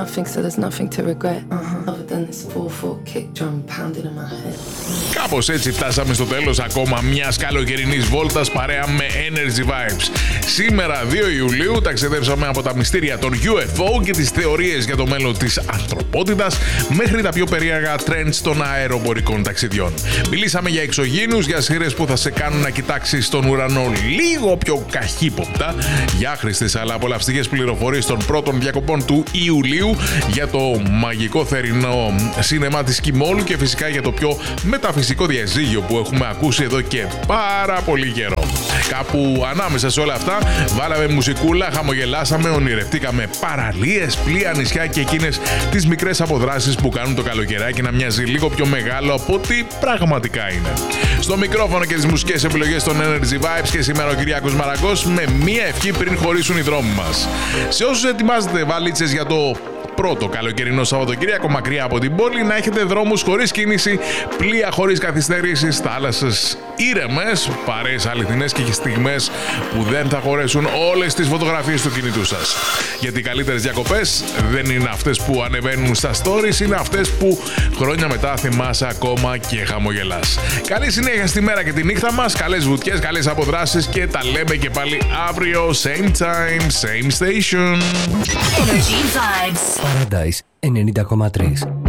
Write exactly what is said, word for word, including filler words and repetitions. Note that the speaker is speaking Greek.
nothing, so there's nothing to regret. Uh-huh. Other than this four four kick drum pounding in my head. Κάπως έτσι φτάσαμε στο τέλος ακόμα μιας καλοκαιρινής βόλτας παρέα με Energy Vibes. Σήμερα, δύο Ιουλίου, ταξιδέψαμε από τα μυστήρια των γιου εφ ο και τις θεωρίες για το μέλλον της ανθρωπότητας μέχρι τα πιο περίεργα trends των αεροπορικών ταξιδιών. Μιλήσαμε για εξωγήινους, για σειρές που θα σε κάνουν να κοιτάξεις τον ουρανό λίγο πιο καχύποπτα, για άχρηστες αλλά απολαυστικές πληροφορίες των πρώτων διακοπών του Ιουλίου, για το μαγικό θερινό σίνεμα της Κιμόλου και φυσικά για το πιο μεταφυσικό διαζύγιο που έχουμε ακούσει εδώ και πάρα πολύ καιρό. Κάπου ανάμεσα σε όλα αυτά βάλαμε μουσικούλα, χαμογελάσαμε, ονειρευτήκαμε παραλίες, πλοία, νησιά και εκείνες τις μικρές αποδράσεις που κάνουν το καλοκαιράκι να μοιάζει λίγο πιο μεγάλο από ό,τι πραγματικά είναι. Στο μικρόφωνο και τις μουσικές επιλογές των Energy Vibes και σήμερα ο Κυριάκος Μαραγκός με μία ευχή πριν χωρίσουν οι δρόμοι μας. Σε όσους ετοιμάζετε βαλίτσες για το πρώτο καλοκαιρινό Σαββατοκύριακο μακριά από την πόλη, να έχετε δρόμους χωρίς κίνηση, πλοία χωρίς καθυστερήσεις, θάλασσες ήρεμες, παρέες αληθινές και στιγμές που δεν θα χωρέσουν όλες τις φωτογραφίες του κινητού σας. Γιατί οι καλύτερες διακοπές δεν είναι αυτές που ανεβαίνουν στα stories, είναι αυτές που χρόνια μετά θυμάσαι ακόμα και χαμογελάς. Καλή συνέχεια στη μέρα και τη νύχτα μας, καλές βουτιές, καλές αποδράσεις και τα λέμε και πάλι αύριο, same time, same station. Energy Vibes. Paradise ενενήντα κόμμα τρία.